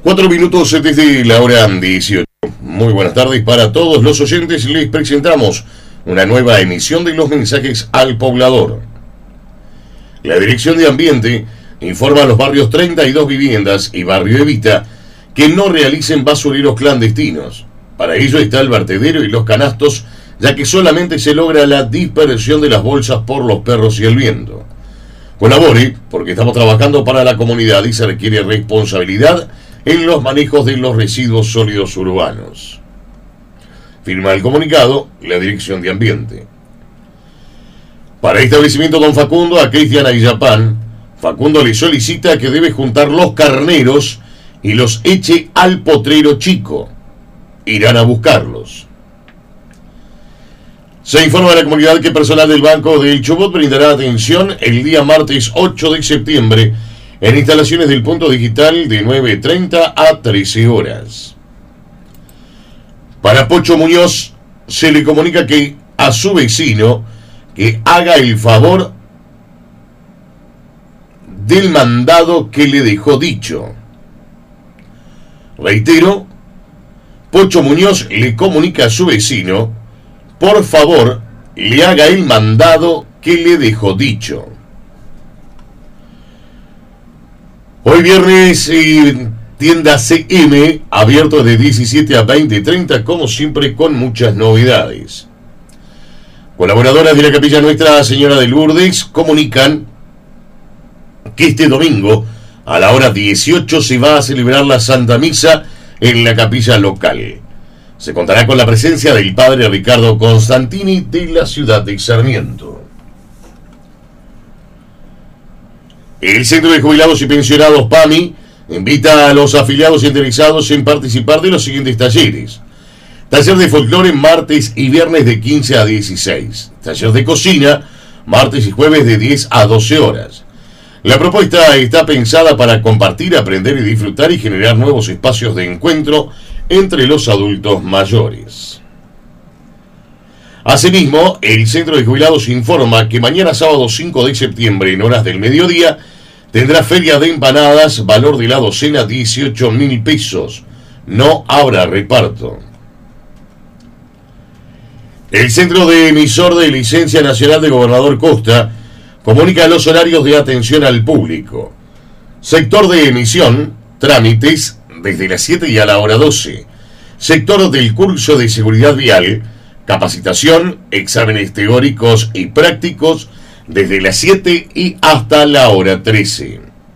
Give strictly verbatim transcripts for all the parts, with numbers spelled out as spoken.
Cuatro minutos desde la hora dieciocho. Muy buenas tardes para todos los oyentes. Les presentamos una nueva emisión de los mensajes al poblador. La Dirección de Ambiente informa a los barrios treinta y dos Viviendas y Barrio Evita que no realicen basureros clandestinos. Para ello está el vertedero y los canastos, ya que solamente se logra la dispersión de las bolsas por los perros y el viento. Colabore, porque estamos trabajando para la comunidad y se requiere responsabilidad en los manejos de los residuos sólidos urbanos. Firma el comunicado la Dirección de Ambiente. Para establecimiento Don Facundo, a Cristian Ayapán, Facundo le solicita que debe juntar los carneros y los eche al potrero chico. Irán a buscarlos. Se informa a la comunidad que personal del Banco del Chubut brindará atención el día martes ocho de septiembre en instalaciones del punto digital de nueve treinta a trece horas. Para Pocho Muñoz se le comunica que a su vecino que haga el favor del mandado que le dejó dicho. Reitero, Pocho Muñoz le comunica a su vecino, por favor, le haga el mandado que le dejó dicho. Hoy viernes, eh, tienda C M, abierto de diecisiete a veinte treinta, como siempre con muchas novedades. Colaboradoras de la Capilla Nuestra Señora de Lourdes comunican que este domingo, a la hora dieciocho, se va a celebrar la Santa Misa en la capilla local. Se contará con la presencia del padre Ricardo Constantini de la ciudad de Sarmiento. El Centro de Jubilados y Pensionados PAMI invita a los afiliados interesados en participar de los siguientes talleres. Taller de folclore martes y viernes de quince a dieciséis. Taller de cocina martes y jueves de diez a doce horas. La propuesta está pensada para compartir, aprender y disfrutar y generar nuevos espacios de encuentro entre los adultos mayores. Asimismo, el Centro de Jubilados informa que mañana sábado cinco de septiembre, en horas del mediodía, tendrá feria de empanadas, valor de la docena dieciocho mil pesos. No habrá reparto. El Centro de Emisor de Licencia Nacional de Gobernador Costa comunica los horarios de atención al público. Sector de emisión, trámites, desde las siete y a la hora doce. Sector del curso de seguridad vial, capacitación, exámenes teóricos y prácticos, desde las siete y hasta la hora trece.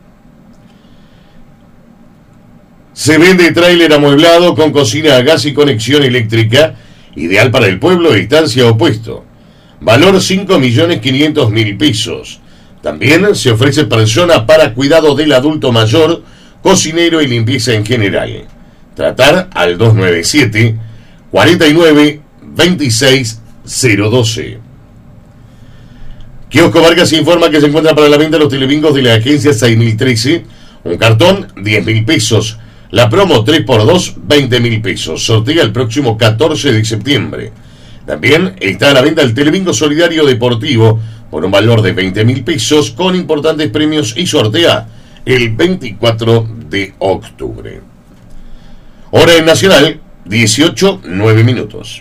Se vende tráiler amueblado con cocina a gas y conexión eléctrica, ideal para el pueblo de estancia opuesto. Valor cinco millones quinientos mil pesos. También se ofrece persona para cuidado del adulto mayor, cocinero y limpieza en general. Tratar al dos nueve siete, cuarenta y nueve, veintiséis cero doce. Kiosco Vargas informa que se encuentra para la venta los telebingos de la agencia seis mil trece. Un cartón, diez mil pesos. La promo tres por dos, veinte mil pesos. Sortea el próximo catorce de septiembre. También está a la venta el telebingo solidario deportivo por un valor de veinte mil pesos con importantes premios y sortea el veinticuatro de octubre. Hora en Nacional, dieciocho, nueve minutos.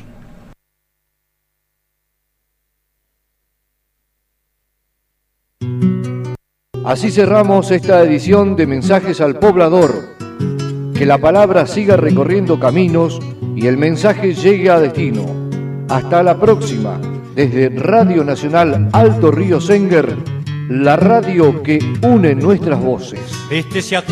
Así cerramos esta edición de Mensajes al Poblador. Que la palabra siga recorriendo caminos y el mensaje llegue a destino. Hasta la próxima, desde Radio Nacional Alto Río Sénger, la radio que une nuestras voces. Este se